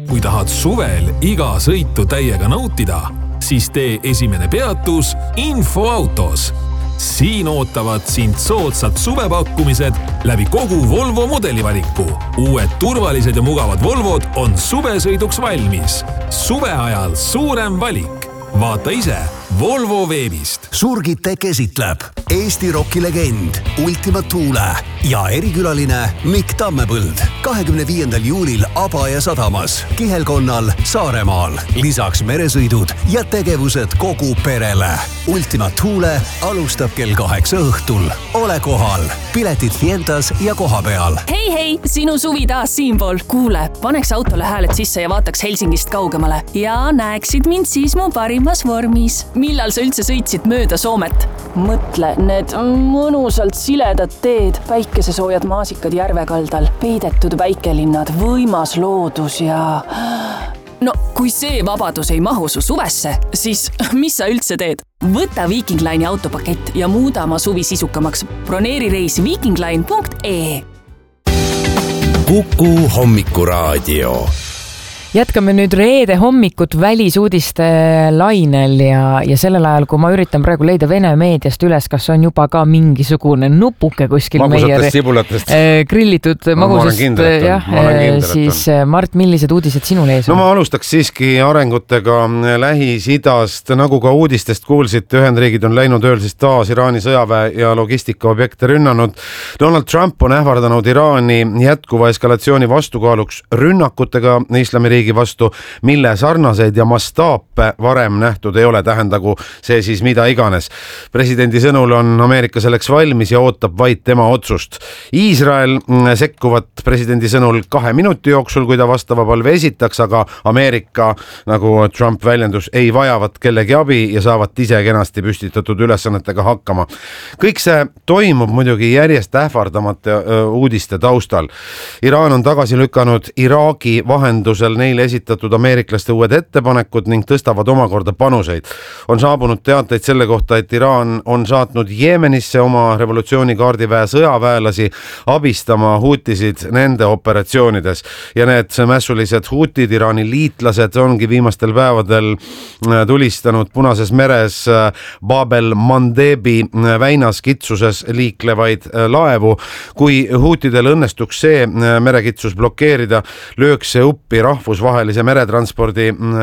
Kui tahad suvel iga sõitu täiega nautida, siis tee esimene peatus Infoautos. Siin ootavad sind soodsad suvepakkumised läbi kogu Volvo modelivaliku. Uued turvalised ja mugavad Volvod on suvesõiduks valmis. Suve ajal suurem valik. Vaata ise Volvo veebist. Surgite käsitleb Eesti rockilegend Ultima Thule ja erikülaline Mikk Tammepõld 25. juulil Abaja sadamas, Kihelkonnal Saaremaal. Lisaks meresõidud ja tegevused kogu perele. Ultima Thule alustab kell 8 õhtul. Ole kohal. Piletid Fientas ja koha peal. Hei, sinu suvi taas siinpool. Kuule, paneks autole hääled sisse ja vaataks Helsingist kaugemale. Ja näeksid mind siis mu parimas vormis. Millal sa üldse sõitsid mööda Soomet? Mõtle, need mõnusalt siledad teed, päikesesoojad maasikad järvekaldal, peidetud väikelinnad, võimas loodus ja... No, kui see vabadus ei mahu su suvesse, siis mis sa üldse teed? Võta Viking Line'i autopakett ja muuda oma suvi sisukamaks. Broneeri reis vikingline.ee. Kuku hommikuraadio. Jätkame nüüd reede hommikut välisuudiste lainel ja sellel ajal, kui ma üritan praegu leida Vene meediast üles, kas on juba ka mingisugune nupuke kuskil grillitud magusast, siis Mart, millised uudised sinul ees on? No ma alustaks siiski arengutega Lähis-Idast, nagu ka uudistest kuulsite, Ühendriigid on läinud ööl siis taas Iraani sõjaväe ja logistikaobjekte rünnanud. Donald Trump on ähvardanud Iraani jätkuva eskalatsiooni vastukaaluks rünnakutega Islamiriigi vastu, mille sarnaseid ja mastaape varem nähtud ei ole, tähendagu see siis mida iganes. Presidendi sõnul on Ameerika selleks valmis ja ootab vaid tema otsust. Iisrael sekkuvat presidendi sõnul 2 minuti jooksul, kui ta vastava palve esitaks, aga Ameerika, nagu Trump väljendus, ei vajavat kellegi abi ja saavad ise kenasti püstitatud ülesannetega hakkama. Kõik see toimub muidugi järjest ähvardamate uudiste taustal. Iraan on tagasi lükanud Iraagi vahendusel neile esitatud ameeriklaste uued ettepanekud ning tõstavad omakorda panuseid. On saabunud teateid selle kohta, et Iraan on saatnud Jeemenisse oma revolutsioonikaardiväe sõjaväelasi abistama huutisid nende operatsioonides. Ja need mässulised huutid, Iraani liitlased, ongi viimastel päevadel tulistanud Punases meres Babel Mandebi väinas kitsuses liiklevaid laevu. Kui huutidel õnnestuks see merekitsus blokeerida, lööks see uppi rahvusvahelise meretranspordi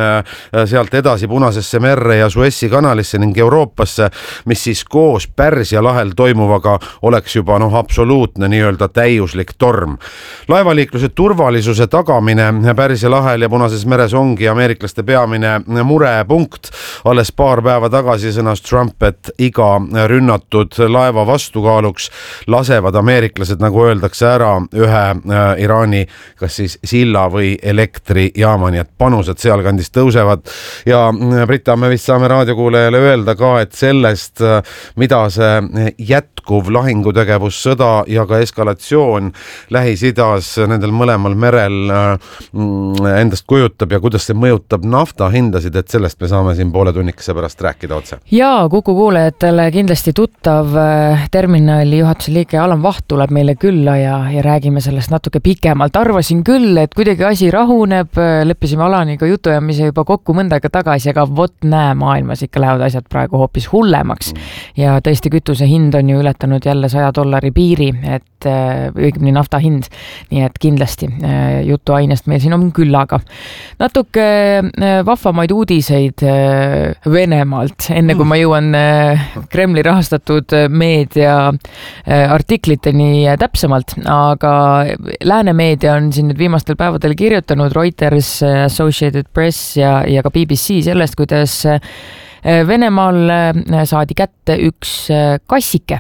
sealt edasi Punasesse merre ja Suessi kanalisse ning Euroopasse, mis siis koos Pärsia lahel toimuvaga oleks juba absoluutne nii-öelda täiuslik torm. Laevaliikluse turvalisuse tagamine Pärsia lahel ja Punases meres ongi ameeriklaste peamine murepunkt. Alles paar päeva tagasi sõnas Trump, et iga rünnatud laeva vastukaaluks lasevad ameeriklased, nagu öeldakse, ära ühe Iraani kas siis silla või elektrijaama, nii et panused sealkandis tõusevad ja Brita, me vist saame raadiokuulajale öelda ka, et sellest, mida see jätkuv lahingutegevus, sõda ja ka eskalatsioon Lähis-Idas nendel mõlemal merel endast kujutab ja kuidas see mõjutab nafta hindasid, et sellest me saame siin poole tunnikese pärast rääkida otse. Ja Kuku kuulajatele kindlasti tuttav terminali juhatuse liige Alan Vaht tuleb meile külla ja räägime sellest natuke pikemalt. Arvasin küll, et kuidagi asi rahuneb, leppisime Alaniga jutujamise juba kokku mõnda aega tagasi, aga vot näe, maailmas ikka lähevad asjad praegu hoopis hullemaks. Ja tõesti kütuse hind on ju ületanud jälle $100 piiri, et õigemini nafta hind. Nii et kindlasti jutuainest meil siin on küllaga. Natuke vahvamaid uudiseid Venemaalt, enne kui ma jõuan Kremli rahastatud meedia artikliteni täpsemalt, aga lääne meedia on siin nüüd viimastel päevadel kirjutanud, Reuters, Associated Press ja ka BBC sellest, kuidas Venemaal saadi kätte üks kassike,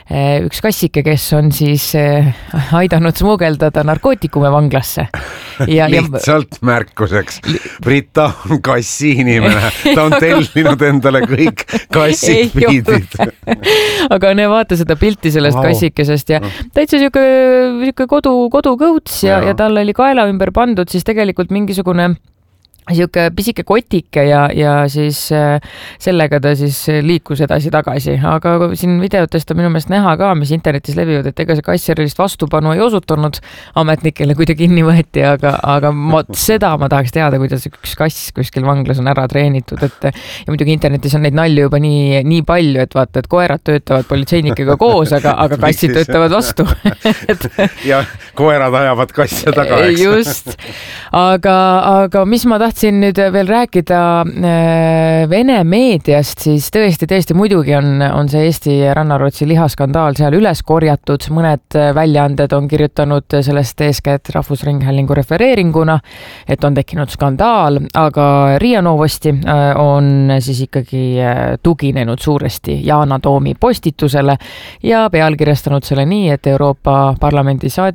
kes on siis aidanud smugeldada narkootikume vanglasse. Lihtsalt märkuseks. Brita on kassiinimene. Ta on tellinud endale kõik kassikpiidid. Aga ne vaata seda pilti sellest kassikesest ja täitsa siuke kodukõuts ja tal oli kaela ümber pandud siis tegelikult mingisugune siuke pisike kotike ja siis sellega ta siis liikus edasi-tagasi, aga siin videotest on minu meelest näha ka, mis internetis levivad, et ega see kass erilist vastupanu ei osutunud ametnikele, kui ta kinni võeti, aga seda ma tahaks teada, kuidas üks kass kuskil vanglas on ära treenitud, et ja muidugi internetis on neid nalju juba nii palju, et vaata, et koerad töötavad politseinikega koos, aga kassid töötavad vastu. ja koerad ajavad kasse taga, eks? Just, aga mis ma tahtsin nüüd veel rääkida Vene meediast, siis tõesti muidugi on see Eesti Rannarootsi lihaskandaal seal üles korjatud, mõned väljaanded on kirjutanud sellest eeskätt Rahvusringhäälingu refereeringuna, et on tekkinud skandaal, aga Riia Novosti on siis ikkagi tuginenud suuresti Yana Toomi postitusele ja pealkirjastanud selle nii, et Euroopa Parlamendi